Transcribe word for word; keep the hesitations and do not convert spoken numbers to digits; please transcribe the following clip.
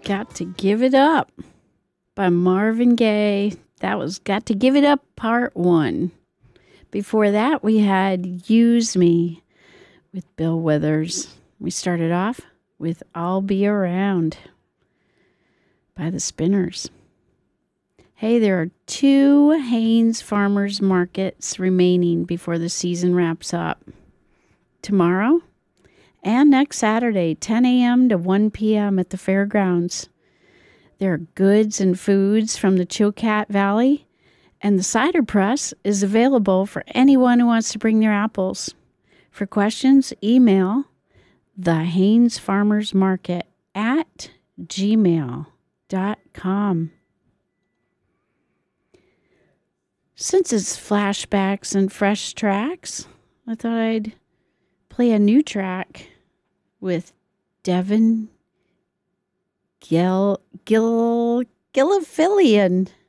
Got to Give It Up by Marvin Gaye. That was Got to Give It Up Part one. Before that, we had Use Me with Bill Withers. We started off with I'll Be Around by the Spinners. Hey, there are two Haines Farmers Markets remaining before the season wraps up. Tomorrow and next Saturday, ten a.m. to one p.m. at the fairgrounds. There are goods and foods from the Chilkat Valley, and the cider press is available for anyone who wants to bring their apples. For questions, email the Haines Farmers Market at gmail dot com. Since it's flashbacks and fresh tracks, I thought I'd play a new track with Devin Gil Gil Gilafilian.